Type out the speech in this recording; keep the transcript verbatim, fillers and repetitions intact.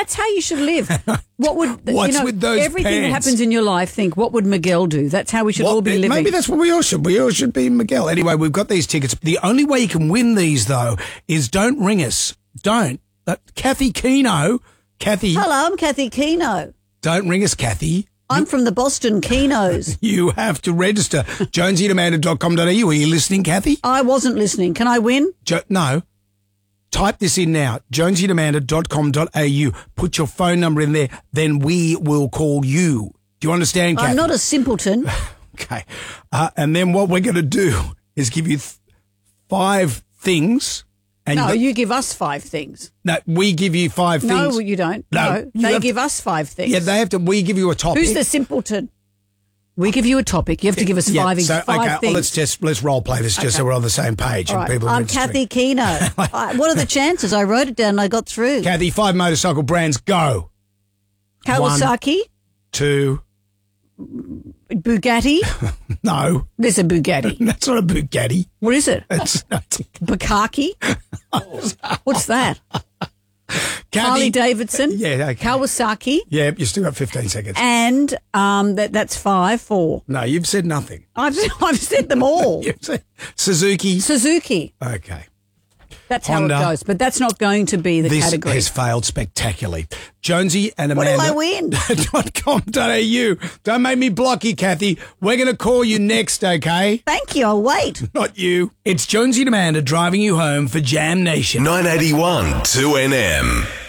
that's how you should live. What would What's you know, with those everything that pants? happens in your life, think, what would Miguel do? That's how we should What- all be living. Maybe that's what we all should. We all should be Miguel. Anyway, we've got these tickets. The only way you can win these, though, is don't ring us. Don't. Uh, Kathy Keno. Kathy. Hello, I'm Kathy Keno. Don't ring us, Kathy. I'm from the Boston Kenos. You have to register. jonesy and amanda dot com dot a u. Are you listening, Kathy? I wasn't listening. Can I win? Jo- no. Type this in now, jonesy and amanda dot com dot a u. Put your phone number in there, then we will call you. Do you understand, Kathy? I'm not a simpleton. Okay. Uh, and then what we're going to do is give you th- five things. And No, you, you give us five things. no, we give you five No, things. you don't. No, No, you they have give to- us five things. Yeah, they have to. We give you a topic. Who's the simpleton? We give you a topic. You have to give us Yeah, five, so, five okay, things. well, let's just let's role play this just so we're on the same page. All and right. people are I'm registering. Kathy Keno. I, what are the chances? I wrote it down and I got through. Kathy, five motorcycle brands. Go. Kawasaki, Two. Bugatti. No, There's a Bugatti. that's not a Bugatti. What is it? That's not. Bukaki? What's that? Kathy, Harley Davidson. Yeah, okay. Kawasaki. Yeah, you still got fifteen seconds. And um, that that's five, four. No, you've said nothing. I've I've said them all. You've said Suzuki. Suzuki. Okay. That's how Honda. it goes. But that's not going to be the This category. has failed spectacularly. Jonesy and What do Amanda. I win? dot com dot a u. Don't make me block you, Kathy. We're going to call you next, okay? Thank you. I'll wait. Not you. It's Jonesy and Amanda driving you home for Jam Nation. nine eighty-one two N M.